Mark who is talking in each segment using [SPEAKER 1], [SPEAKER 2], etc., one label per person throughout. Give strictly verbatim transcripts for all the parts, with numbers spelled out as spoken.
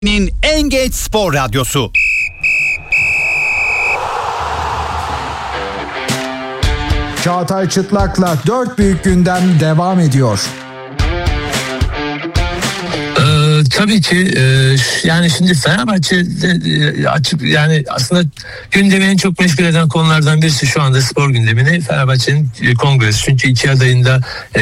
[SPEAKER 1] Nin en geç spor radyosu.
[SPEAKER 2] Çağatay Çıtlak'la dört büyük gündem devam ediyor.
[SPEAKER 3] Ee, tabii ki e, yani şimdi Fenerbahçe e, açık yani aslında gündemi en çok meşgul eden konulardan birisi şu anda spor gündemini Fenerbahçe'nin e, kongresi. Çünkü iki adayında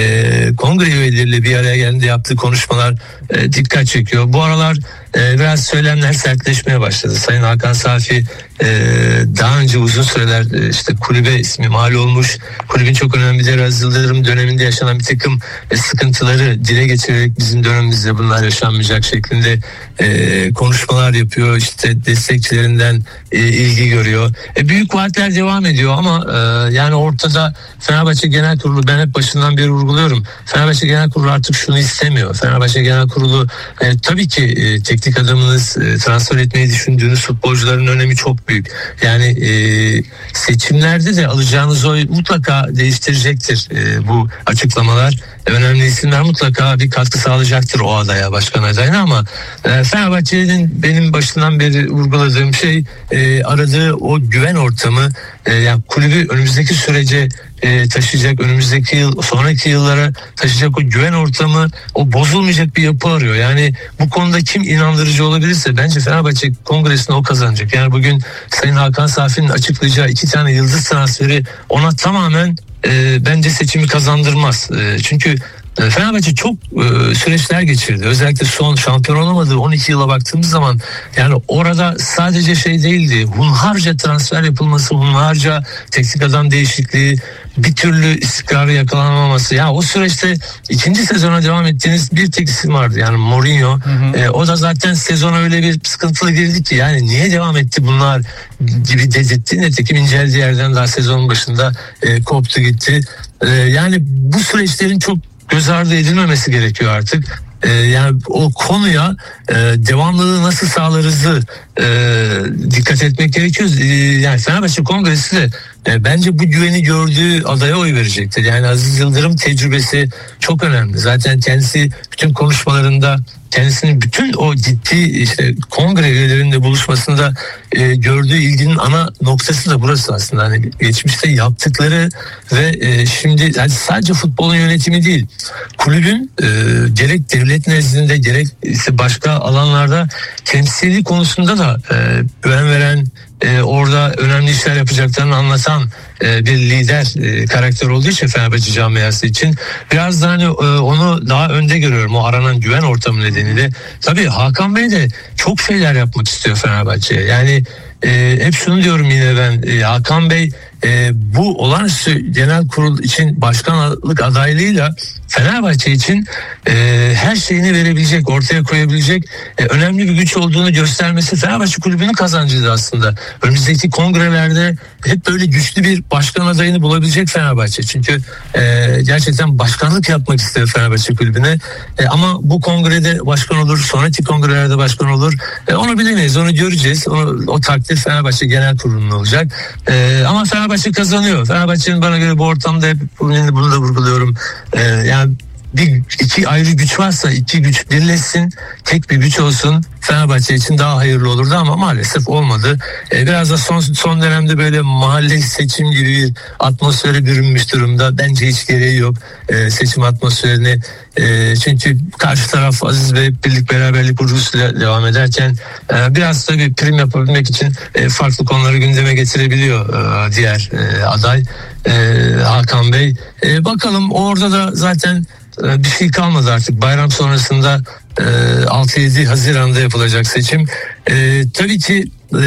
[SPEAKER 3] e, kongre üyeleriyle bir araya geldiğinde yaptığı konuşmalar e, dikkat çekiyor. Bu aralar e, biraz söylemler sertleşmeye başladı. Sayın Hakan Safi e, daha önce uzun süreler e, işte kulübe ismi mal olmuş, kulübün çok önemli bir Aziz Yıldırım döneminde yaşanan bir takım e, sıkıntıları dile getirerek bizim dönemimizde bunlar yaşanmayacak şeklinde e, konuşmalar yapıyor. İşte destekçilerinden e, ilgi görüyor. E, büyük vaatler devam ediyor ama e, yani ortada Fenerbahçe Genel Kurulu, ben hep başından beri vurguluyorum. Fenerbahçe Genel Kurulu artık şunu istemiyor. Fenerbahçe Genel Kurulu e, tabii ki e, teknik adamınız, e, transfer etmeyi düşündüğünüz futbolcuların önemi çok büyük. Yani e, seçimlerde de alacağınız oy mutlaka değiştirecektir e, bu açıklamalar. E, önemli isimler mutlaka bir katkı sağlayacaktır o adaya, başkan adayına ama e, Fenerbahçe'nin benim başından beri vurguladığım şey e, aradığı o güven ortamı, e, yani kulübü önümüzdeki sürece e, taşıyacak, önümüzdeki yıl, sonraki yıllara taşıyacak o güven ortamı, o bozulmayacak bir yapı arıyor. Yani bu konuda kim inandırıcı olabilirse bence Fenerbahçe Kongresi'nde o kazanacak. Yani bugün Sayın Hakan Safi'nin açıklayacağı iki tane yıldız transferi ona tamamen e, bence seçimi kazandırmaz. E, çünkü Fenerbahçe çok e, süreçler geçirdi. Özellikle son şampiyon olamadığı on iki yıla baktığımız zaman yani orada sadece şey değildi. Hunharca transfer yapılması, hunharca teknik adam değişikliği, bir türlü istikrarı yakalanamaması. Ya o süreçte ikinci sezona devam ettiğiniz bir tek isim vardı. Yani Mourinho. Hı hı. E, o da zaten sezona öyle bir sıkıntılı girdi ki yani niye devam etti bunlar gibi dedirtti. Nitekim inceldiği yerden daha sezonun başında e, koptu gitti. E, yani bu süreçlerin çok göz ardı edilmemesi gerekiyor artık. Ee, yani o konuya e, devamlılığı nasıl sağlarızı e, dikkat etmek gerekiyor. E, yani Fenerbahçe Kongresi de e, bence bu güveni gördüğü adaya oy verecektir. Yani Aziz Yıldırım tecrübesi çok önemli. Zaten kendisi bütün konuşmalarında kendisinin bütün o ciddi işte kongre üyelerinde buluşmasında e, gördüğü ilginin ana noktası da burası aslında. Hani geçmişte yaptıkları ve e, şimdi yani sadece futbolun yönetimi değil, kulübün e, gerek devlet nezdinde gerek işte başka alanlarda temsili konusunda da e, güven veren, e, orada önemli işler yapacaklarını anlatan e, bir lider e, karakter olduğu için Fenerbahçe camiası için biraz da hani e, onu daha önde görüyorum o aranan güven ortamı nedeniyle. Tabii Hakan Bey de çok şeyler yapmak istiyor Fenerbahçe'ye. Yani e, hep şunu diyorum yine ben, e, Hakan Bey e, bu olağanüstü genel kurul için başkanlık adaylığıyla Fenerbahçe için e, her şeyini verebilecek, ortaya koyabilecek e, önemli bir güç olduğunu göstermesi Fenerbahçe kulübünün kazancıydı aslında. Önümüzdeki kongrelerde hep böyle güçlü bir başkan adayını bulabilecek Fenerbahçe. Çünkü e, gerçekten başkanlık yapmak istiyor Fenerbahçe kulübüne. E, ama bu kongrede başkan olur, sonraki kongrelerde başkan olur. E, onu bilemeyiz, onu göreceğiz. Onu, o takdir Fenerbahçe Genel Kurulu'nun olacak. E, ama Fenerbahçe kazanıyor. Fenerbahçe'nin bana göre bu ortamda hep bunu, bunu da vurguluyorum. E, yani bir iki ayrı güç varsa iki güç birleşsin, tek bir güç olsun, Fenerbahçe için daha hayırlı olurdu ama maalesef olmadı. Ee, biraz da son son dönemde böyle mahalle seçim gibi bir atmosfere bürünmüş durumda. Bence hiç gereği yok ee, seçim atmosferini. Ee, çünkü karşı taraf Aziz Bey birlik beraberlik vurgusuyla devam ederken e, biraz tabii prim yapabilmek için e, farklı konuları gündeme getirebiliyor e, diğer e, aday e, Hakan Bey. E, bakalım orada da zaten bir şey kalmadı artık. Bayram sonrasında e, altı yedi Haziran'da yapılacak seçim. E, tabii ki e,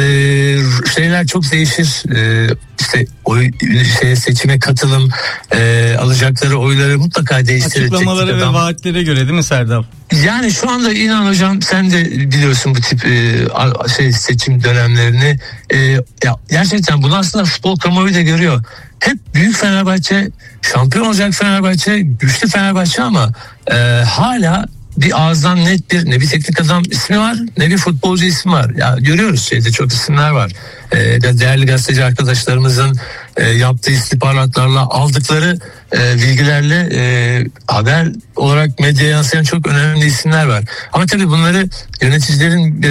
[SPEAKER 3] şeyler çok değişir. E, işte oy, şey, seçime katılım, e, alacakları oyları mutlaka değiştirecek.
[SPEAKER 4] Açıklamalara ve vaatlere göre değil mi Serdar?
[SPEAKER 3] Yani şu anda inan hocam, sen de biliyorsun bu tip e, şey seçim dönemlerini. E, ya gerçekten bunu aslında futbol kamuoyu da görüyor. Hep büyük Fenerbahçe, şampiyon olacak Fenerbahçe, güçlü Fenerbahçe ama e, hala bir ağızdan net bir ne bir teknik adam ismi var ne bir futbolcu ismi var. Ya görüyoruz şeyde çok isimler var. E, değerli gazeteci arkadaşlarımızın e, yaptığı istihbaratlarla aldıkları e, bilgilerle e, haber olarak medyaya yansıyan çok önemli isimler var. Ama tabii bunları yöneticilerin